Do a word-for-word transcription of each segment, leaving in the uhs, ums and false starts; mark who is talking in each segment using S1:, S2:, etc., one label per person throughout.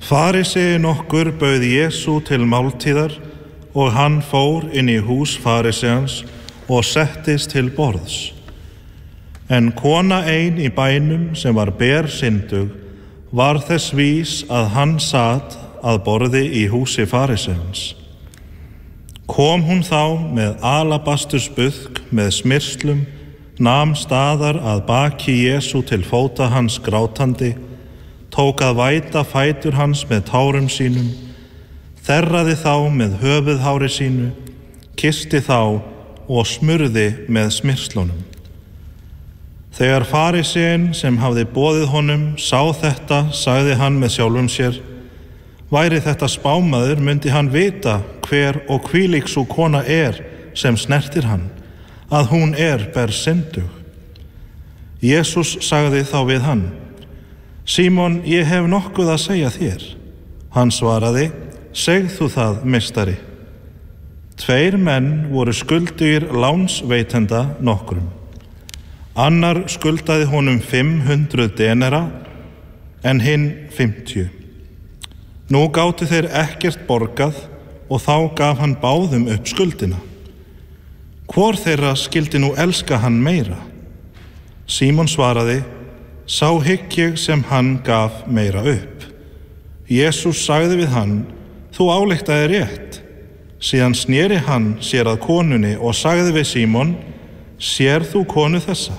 S1: Farisei nokkur bauð Jesú til máltíðar og hann fór inn í hús farisejans og settist til borðs. En kona ein í bænum sem var bersyndug var þess vís að hann sat að borði í húsi farisejans. Kom hún þá með alabastursbuðk með smyrslum, nam staðar að baki Jesú til fóta hans grátandi, tók að væta fætur hans með tárum sínum, þerraði þá með höfuðhári sínu, kyssti þá og smurði með smyrslunum. Þegar fariseinn sem hafði boðið honum sá þetta, sagði hann með sjálfum sér: væri þetta spámaður, myndi hann vita hver og hvílík sú kona er sem snertir hann, að hún er bersyndug. Jesús sagði þá við hann: Símon, ég hef nokkuð að segja þér. Hann svaraði: segð þú það, meistari. Tveir menn voru skuldugir lánsveitenda nokkrum. Annar skuldaði honum fimm hundruð denara, en hinn fimmtíu. Nú gátu þeir ekkert borgað og þá gaf hann báðum upp skuldina. Hvor þeirra skildi nú elska hann meira? Símon svaraði: sá hygg ég sem hann gaf meira upp. Jesús sagði við hann: þú ályktaði rétt. Síðan sneri hann sér að konunni og sagði við Símon: sér þú konu þessa?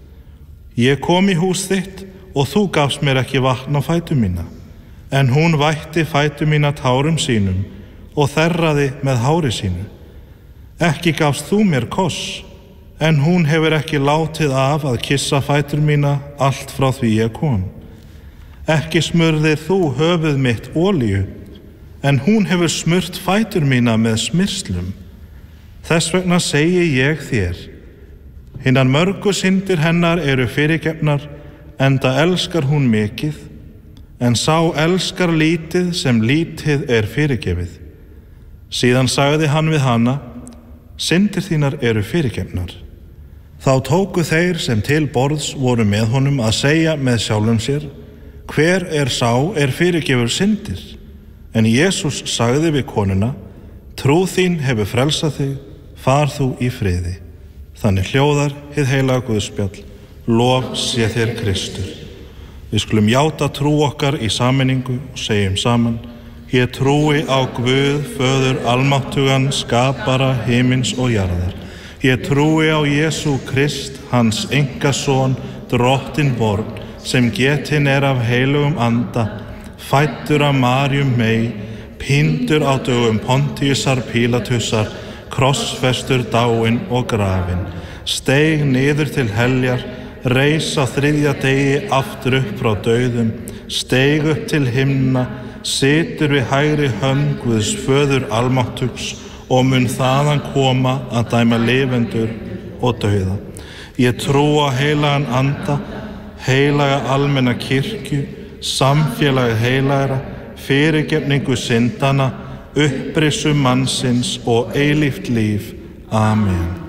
S1: Ég kom í hús þitt og þú gafst mér ekki vatn á fætur mína, en hún vætti fætur mína tárum sínum og þerraði með hári sínu. Ekki gafst þú mér koss, en hún hefur ekki látið af að kissa fætur mína allt frá því ég kom. Ekki smurðir þú höfuð mitt olíu, en hún hefur smurt fætur mína með smyrslum. Þess vegna segi ég þér: hinar mörgu syndir hennar eru fyrirgefnar, enda elskar hún mikið, en sá elskar lítið sem lítið er fyrirgefið. Síðan sagði hann við hana: syndir þínar eru fyrirgefnar. Þá tóku þeir sem til borðs voru með honum að segja með sjálfum sér: hver er sá er fyrirgefur syndir? En Jesús sagði við konuna: trú þín hefur frelsað þig, far þú í friði. Þannig hljóðar hið heilaga Guðspjall. Lof sé þér Kristur. Við skulum játa trú okkar í sameiningu og segjum saman: ég trúi á Guð, Föður almáttugan, skapara himins og jarðar. Ég trúi á Jesú Krist, hans einkason, drottinn born, sem getinn er af heilugum anda, fæddur af Maríu mey, píndur á dögum Pontíusar Pílatusar, krossfestur, dáinn og grafinn, steig niður til heljar, reis á þriðja degi aftur upp frá dauðum, steig upp til himna, situr við hægri hönd Guðs Föður almáttugs og mun þaðan koma að dæma lifendur og dauða. Ég trú á heilagan anda, heilaga almenna kirkju, samfélag heilagra, fyrirgefningu syndana, upprissu mannsins og eilíft líf. Amen.